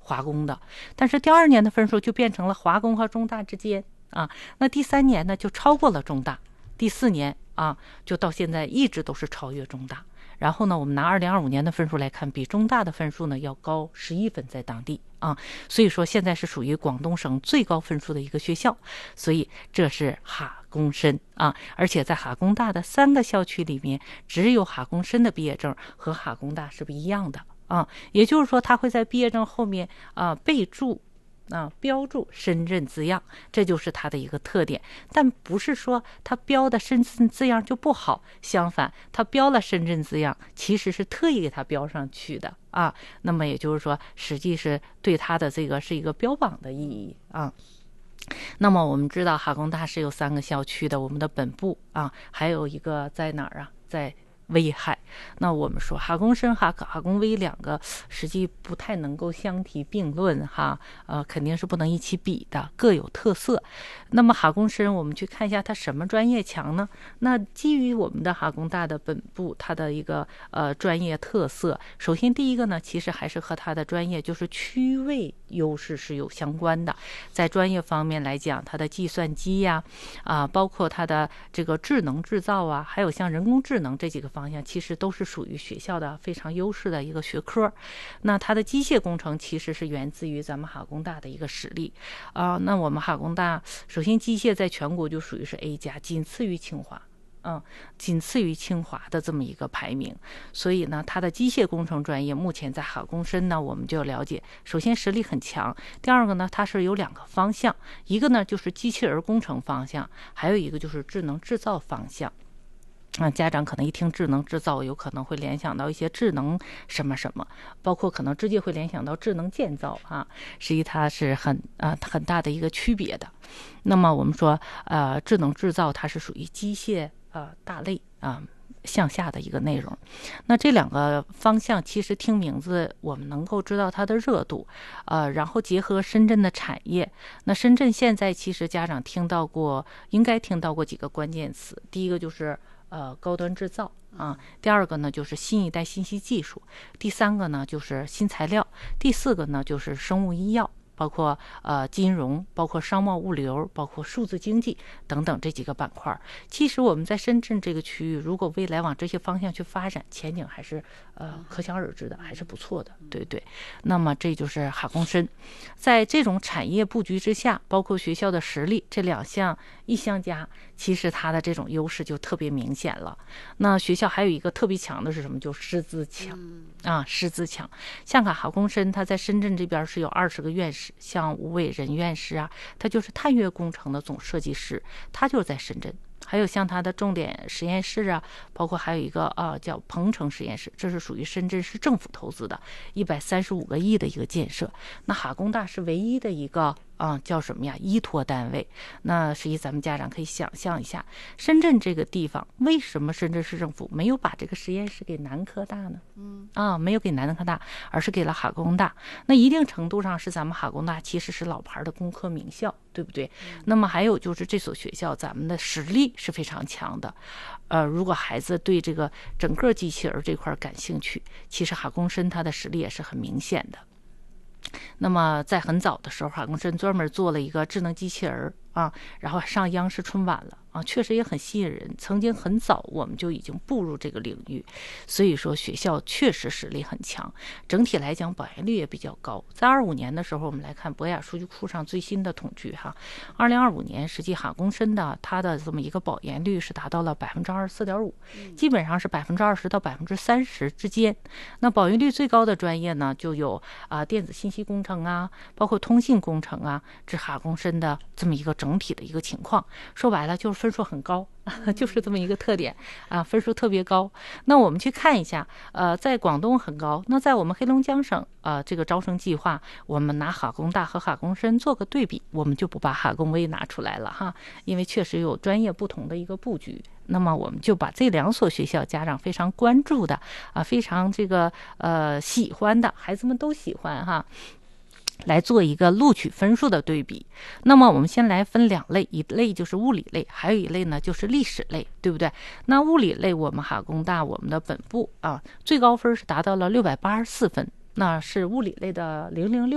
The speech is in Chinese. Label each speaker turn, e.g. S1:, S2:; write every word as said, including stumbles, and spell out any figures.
S1: 华工的，但是第二年的分数就变成了华工和中大之间啊，那第三年呢就超过了中大，第四年啊就到现在一直都是超越中大。然后呢，我们拿二零二五年的分数来看，比中大的分数呢要高十一分在当地啊，所以说现在是属于广东省最高分数的一个学校，所以这是哈工申啊，而且在哈工大的三个校区里面，只有哈工申的毕业证和哈工大是不一样的啊，也就是说他会在毕业证后面啊备注。啊，标注深圳字样，这就是它的一个特点。但不是说它标的深圳字样就不好，相反，它标了深圳字样，其实是特意给它标上去的啊。那么也就是说，实际是对它的这个是一个标榜的意义啊。那么我们知道哈工大是有三个校区的，我们的本部啊，还有一个在哪儿啊？在威海。那我们说哈工申哈哈工威两个实际不太能够相提并论哈，呃肯定是不能一起比的，各有特色。那么哈工申我们去看一下它什么专业强呢？那基于我们的哈工大的本部它的一个呃专业特色，首先第一个呢，其实还是和它的专业就是区位优势是有相关的。在专业方面来讲，它的计算机呀啊、呃，包括它的这个智能制造啊，还有像人工智能这几个方向，其实都是属于学校的非常优势的一个学科。那它的机械工程其实是源自于咱们哈工大的一个实力啊、呃。那我们哈工大首先机械在全国就属于是 A 加，仅次于清华。嗯，仅次于清华的这么一个排名，所以呢，它的机械工程专业目前在哈工申呢，我们就了解，首先实力很强，第二个呢，它是有两个方向，一个呢就是机器人工程方向，还有一个就是智能制造方向。啊，家长可能一听智能制造，有可能会联想到一些智能什么什么，包括可能直接会联想到智能建造啊，实际它是很啊、呃、很大的一个区别的。那么我们说，呃，智能制造它是属于机械啊、呃、大类啊。向下的一个内容，那这两个方向其实听名字我们能够知道它的热度，呃，然后结合深圳的产业，那深圳现在其实家长听到过，应该听到过几个关键词，第一个就是呃高端制造啊，第二个呢就是新一代信息技术，第三个呢就是新材料，第四个呢就是生物医药。包括呃金融，包括商贸物流，包括数字经济等等这几个板块。其实我们在深圳这个区域，如果未来往这些方向去发展，前景还是呃可想而知的，还是不错的，对对。那么这就是哈工申，在这种产业布局之下，包括学校的实力，这两项一相加，其实它的这种优势就特别明显了。那学校还有一个特别强的是什么？就师资强啊，师资强。像哈工申，它在深圳这边是有二十个院士。像吴伟仁院士啊，他就是探月工程的总设计师，他就是在深圳。还有像他的重点实验室啊，包括还有一个啊叫鹏城实验室，这是属于深圳市政府投资的一百三十五个亿的一个建设。那哈工大是唯一的一个啊叫什么呀依托单位。那实际咱们家长可以想象一下，深圳这个地方为什么深圳市政府没有把这个实验室给南科大呢？嗯啊，没有给南科大，而是给了哈工大。那一定程度上是咱们哈工大其实是老牌的工科名校，对不对？嗯、那么还有就是这所学校咱们的实力是非常强的。呃，如果孩子对这个整个机器人这块感兴趣，其实哈工申它的实力也是很明显的。那么在很早的时候，哈工申专门做了一个智能机器人啊，然后上央视春晚了啊，确实也很吸引人。曾经很早我们就已经步入这个领域，所以说学校确实实力很强，整体来讲保研率也比较高。在二五年的时候，我们来看博雅数据库上最新的统计哈，二零二五年实际哈工申的它的这么一个保研率是达到了百分之二十四点五，基本上是百分之二十到百分之三十之间。那保研率最高的专业呢，就有啊、呃、电子信息工程啊，包括通信工程啊，这哈工申的这么一个整体的一个情况。说白了就是分数很高，就是这么一个特点啊，分数特别高。那我们去看一下，呃，在广东很高，那在我们黑龙江省呃这个招生计划，我们拿哈工大和哈工申做个对比，我们就不把哈工威拿出来了哈，因为确实有专业不同的一个布局。那么我们就把这两所学校家长非常关注的啊，非常这个呃喜欢的，孩子们都喜欢哈，来做一个录取分数的对比。那么我们先来分两类，一类就是物理类，还有一类呢就是历史类，对不对？那物理类我们哈工大我们的本部啊，最高分是达到了六百八十四分，那是物理类的零零六。